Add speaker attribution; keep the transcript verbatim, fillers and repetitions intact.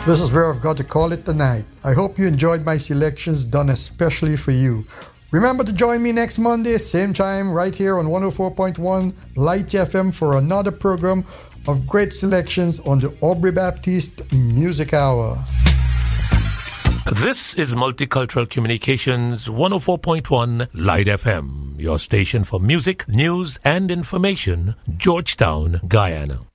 Speaker 1: This is where I've got to call it tonight. I hope you enjoyed my selections done especially for you. Remember to join me next Monday, same time, right here on one oh four point one Light F M for another program of great selections on the Aubrey Baptiste Music Hour.
Speaker 2: This is Multicultural Communications one oh four point one Light F M, your station for music, news, and information, Georgetown, Guyana.